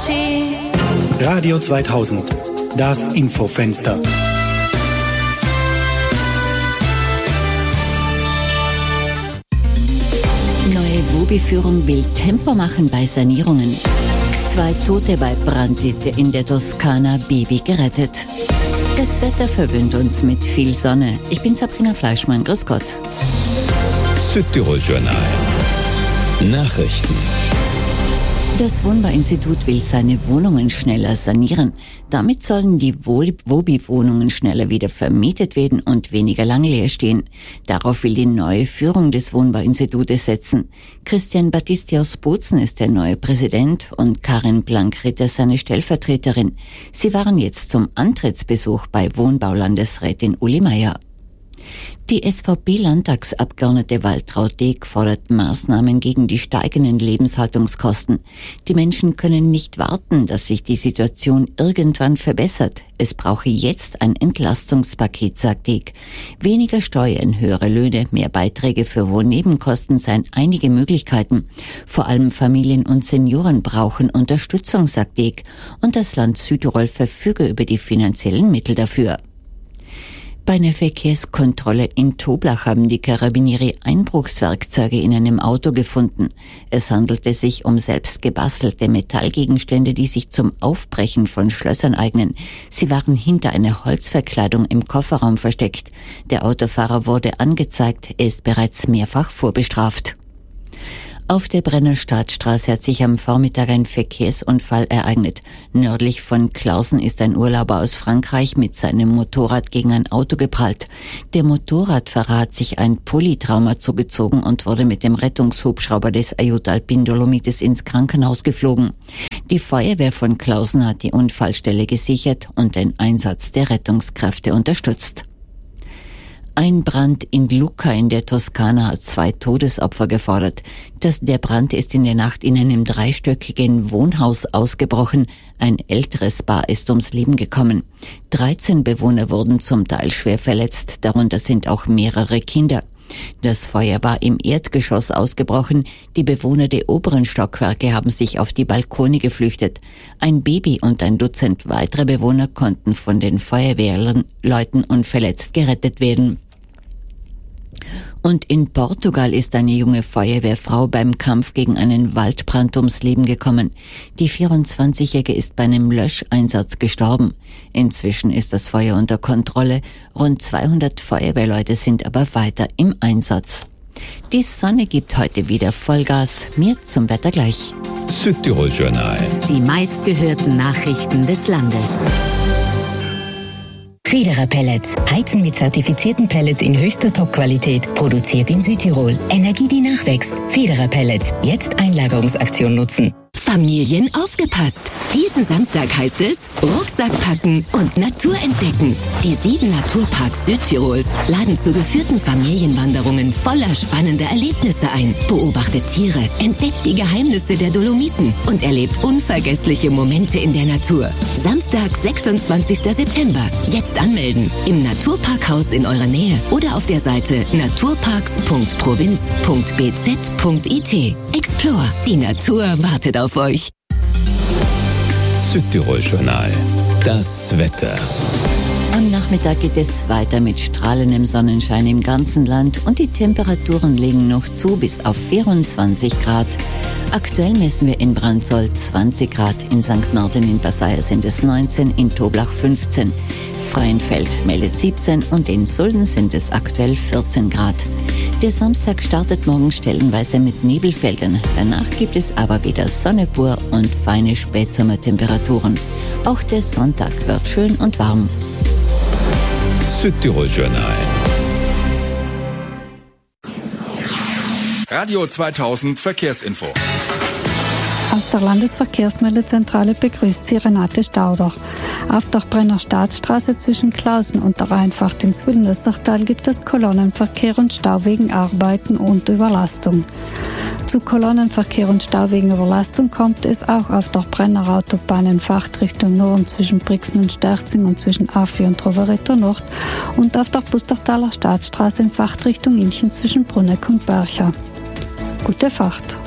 Radio 2000, das Infofenster. Neue WOBI-Führung will Tempo machen bei Sanierungen. 2 Tote bei Brand in der Toskana, Baby gerettet. Das Wetter verwöhnt uns mit viel Sonne. Ich bin Sabrina Fleischmann, grüß Gott. Südtirol Journal. Nachrichten. Das Wohnbauinstitut will seine Wohnungen schneller sanieren. Damit sollen die WOBI-Wohnungen schneller wieder vermietet werden und weniger lang leer stehen. Darauf will die neue Führung des Wohnbauinstitutes setzen. Christian Battisti aus Bozen ist der neue Präsident und Karin Blank-Ritter seine Stellvertreterin. Sie waren jetzt zum Antrittsbesuch bei Wohnbaulandesrätin Uli Meier. Die SVP-Landtagsabgeordnete Waltraud Deeg fordert Maßnahmen gegen die steigenden Lebenshaltungskosten. Die Menschen können nicht warten, dass sich die Situation irgendwann verbessert. Es brauche jetzt ein Entlastungspaket, sagt Deeg. Weniger Steuern, höhere Löhne, mehr Beiträge für Wohnnebenkosten seien einige Möglichkeiten. Vor allem Familien und Senioren brauchen Unterstützung, sagt Deeg. Und das Land Südtirol verfüge über die finanziellen Mittel dafür. Bei einer Verkehrskontrolle in Toblach haben die Karabinieri Einbruchswerkzeuge in einem Auto gefunden. Es handelte sich um selbst gebastelte Metallgegenstände, die sich zum Aufbrechen von Schlössern eignen. Sie waren hinter einer Holzverkleidung im Kofferraum versteckt. Der Autofahrer wurde angezeigt, er ist bereits mehrfach vorbestraft. Auf der Brenner Staatsstraße hat sich am Vormittag ein Verkehrsunfall ereignet. Nördlich von Clausen ist ein Urlauber aus Frankreich mit seinem Motorrad gegen ein Auto geprallt. Der Motorradfahrer hat sich ein Polytrauma zugezogen und wurde mit dem Rettungshubschrauber des Aiut Alpin Dolomites ins Krankenhaus geflogen. Die Feuerwehr von Clausen hat die Unfallstelle gesichert und den Einsatz der Rettungskräfte unterstützt. Ein Brand in Lucca in der Toskana hat 2 Todesopfer gefordert. Der Brand ist in der Nacht in einem 3-stöckigen Wohnhaus ausgebrochen. Ein älteres Paar ist ums Leben gekommen. 13 Bewohner wurden zum Teil schwer verletzt, darunter sind auch mehrere Kinder. Das Feuer war im Erdgeschoss ausgebrochen. Die Bewohner der oberen Stockwerke haben sich auf die Balkone geflüchtet. Ein Baby und ein Dutzend weitere Bewohner konnten von den Feuerwehrleuten unverletzt gerettet werden. Und in Portugal ist eine junge Feuerwehrfrau beim Kampf gegen einen Waldbrand ums Leben gekommen. Die 24-Jährige ist bei einem Löscheinsatz gestorben. Inzwischen ist das Feuer unter Kontrolle. Rund 200 Feuerwehrleute sind aber weiter im Einsatz. Die Sonne gibt heute wieder Vollgas. Mehr zum Wetter gleich. Südtirol Journal. Die meistgehörten Nachrichten des Landes. Federer Pellets. Heizen mit zertifizierten Pellets in höchster Top-Qualität. Produziert in Südtirol. Energie, die nachwächst. Federer Pellets. Jetzt Einlagerungsaktion nutzen. Familien aufgepasst! Diesen Samstag heißt es Rucksack packen und Natur entdecken. Die 7 Naturparks Südtirols laden zu geführten Familienwanderungen voller spannender Erlebnisse ein. Beobachtet Tiere, entdeckt die Geheimnisse der Dolomiten und erlebt unvergessliche Momente in der Natur. Samstag, 26. September. Jetzt anmelden. Im Naturparkhaus in eurer Nähe oder auf der Seite naturparks.provinz.bz.it. Explore. Die Natur wartet auf euch. Südtirol Journal. Das Wetter. Am Nachmittag geht es weiter mit strahlendem Sonnenschein im ganzen Land und die Temperaturen legen noch zu bis auf 24 Grad. Aktuell messen wir in Brandsoll 20 Grad, in St. Martin in Passaia sind es 19, in Toblach 15. Freienfeld meldet 17 und in Sulden sind es aktuell 14 Grad. Der Samstag startet morgen stellenweise mit Nebelfeldern. Danach gibt es aber wieder Sonne pur und feine Spätsommertemperaturen. Auch der Sonntag wird schön und warm. Südtirol Journal. Radio 2000 Verkehrsinfo. Aus der Landesverkehrsmeldezentrale begrüßt Sie Renate Stauder. Auf der Brenner Staatsstraße zwischen Clausen und der Einfahrt ins Wildnöstertal gibt es Kolonnenverkehr und Stau wegen Arbeiten und Überlastung. Zu Kolonnenverkehr und Stau wegen Überlastung kommt es auch auf der Brenner Autobahn in Fachrichtung Norden zwischen Brixen und Sterzing und zwischen Affi und Rovereto Nord und auf der Pustertaler Staatsstraße in Fachrichtung Inchen zwischen Brunneck und Bercha. Gute Fahrt!